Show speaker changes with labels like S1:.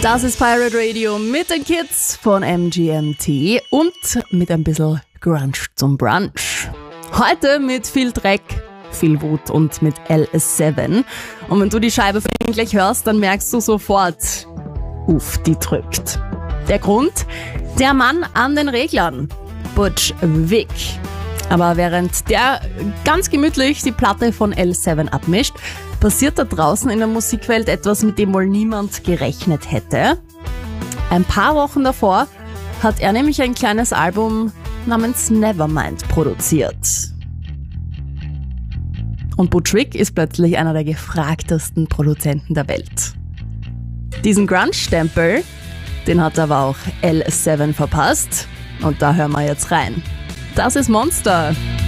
S1: Das ist Pirate Radio mit den Kids von MGMT und mit ein bisschen Grunge zum Brunch. Heute mit viel Dreck, viel Wut und mit L7. Und wenn du die Scheibe von ihnen gleich hörst, dann merkst du sofort, die drückt. Der Grund? Der Mann an den Reglern, Butch Vig. Aber während der ganz gemütlich die Platte von L7 abmischt, passiert da draußen in der Musikwelt etwas, mit dem wohl niemand gerechnet hätte. Ein paar Wochen davor hat er nämlich ein kleines Album namens Nevermind produziert. Und Butch Vig ist plötzlich einer der gefragtesten Produzenten der Welt. Diesen Grunge-Stempel, den hat aber auch L7 verpasst. Und da hören wir jetzt rein. Das ist Monster.